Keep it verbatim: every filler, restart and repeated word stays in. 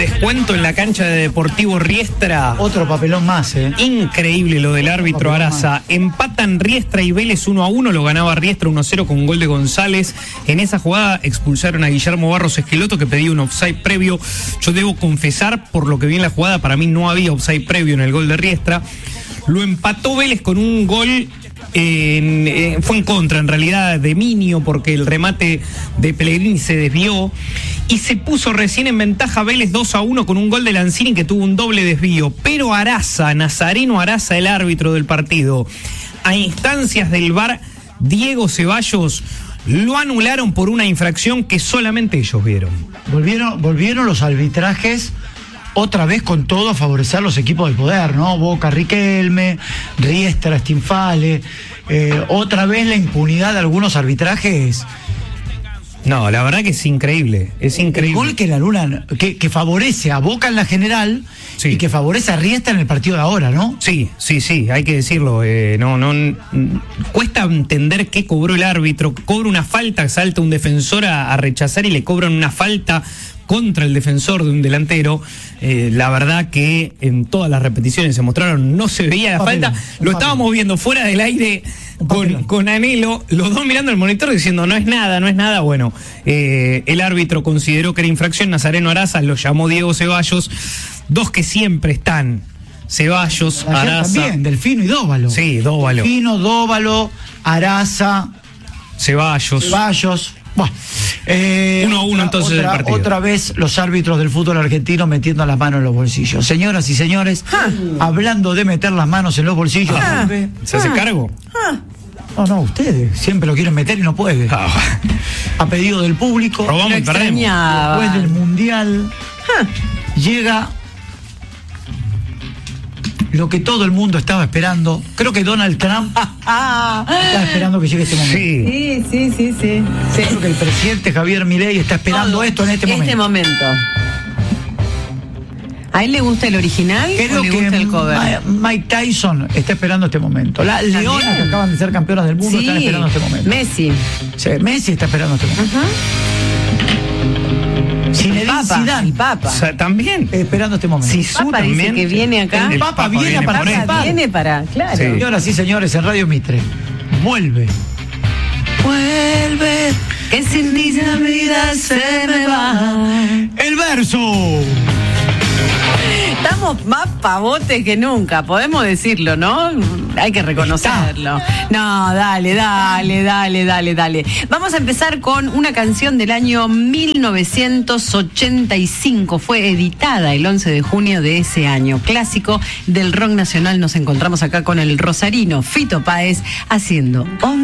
descuento en la cancha de Deportivo Riestra. Otro papelón más, ¿eh? Increíble lo del árbitro Araza. Empatan Riestra y Vélez uno a uno, lo ganaba Riestra uno a cero con gol de González. En esa jugada expulsaron a Guillermo Barros Esqueloto, que pedía un offside previo. Yo debo confesar, por lo que vi en la jugada, para mí no había offside previo en el gol de Riestra. Lo empató Vélez con un gol... En, eh, fue en contra, en realidad, de Minio, porque el remate de Pellegrini se desvió y se puso recién en ventaja Vélez dos a uno con un gol de Lanzini que tuvo un doble desvío. Pero Araza, Nazareno Araza, el árbitro del partido, a instancias del V A R, Diego Ceballos, lo anularon por una infracción que solamente ellos vieron. Volvieron, volvieron los arbitrajes otra vez con todo a favorecer los equipos del poder, ¿no? Boca, Riquelme, Riestra, Stinfale, eh, otra vez la impunidad de algunos arbitrajes. No, la verdad que es increíble, es increíble. El gol que la Luna, que, que favorece a Boca en la general, sí, y que favorece a Riestra en el partido de ahora, ¿no? Sí, sí, sí, hay que decirlo. Eh, no, no, n- cuesta entender qué cobró el árbitro. Cobra una falta, salta un defensor a, a rechazar y le cobran una falta contra el defensor de un delantero. Eh, la verdad que en todas las repeticiones se mostraron, no se veía la papelón, falta. Lo estábamos viendo fuera del aire con, con Anhelo, los dos mirando el monitor diciendo no es nada, no es nada. Bueno, eh, el árbitro consideró que era infracción. Nazareno Araza, lo llamó Diego Ceballos, dos que siempre están. Ceballos, Ayer Araza. también, Delfino y Dóvalo. Sí, Dóvalo. Delfino, Dóvalo, Araza, Ceballos. Ceballos. Bueno, eh, Uno a uno, otra, entonces, otra, del partido. Otra vez los árbitros del fútbol argentino metiendo las manos en los bolsillos. Señoras y señores, Ah. hablando de meter las manos en los bolsillos. Ah. vuelve- ¿Se hace cargo? No, no, ustedes siempre lo quieren meter y no puede. Ah, A pedido del público, robamos Lo y perdemos. extrañaba. después del Mundial, llega lo que todo el mundo estaba esperando. Creo que Donald Trump está esperando que llegue este momento. Sí. Sí, sí, sí, sí. sí. Creo que el presidente Javier Milei está esperando Todo. esto en este momento. Este momento. ¿A él le gusta el original Creo o le que gusta el cover? Ma- Mike Tyson está esperando este momento. Las También. leonas que acaban de ser campeonas del mundo Sí, están esperando este momento. Messi. Sí, Messi está esperando este momento. Ajá. Zinedine Papa, Zidane el Papa. O sea, también. esperando este momento. Sisu Papa dice también. que viene acá. El Papa viene a por participar. Papa viene para, claro. Sí. Señoras y señores, en Radio Mitre, vuelve. Vuelve. Que sin ti la vida se me va. El verso. Estamos más pavotes que nunca, podemos decirlo, ¿no? Hay que reconocerlo. No, dale, dale, dale, dale, dale. Vamos a empezar con una canción del año mil novecientos ochenta y cinco. Fue editada el once de junio de ese año. Clásico del rock nacional. Nos encontramos acá con el rosarino Fito Páez haciendo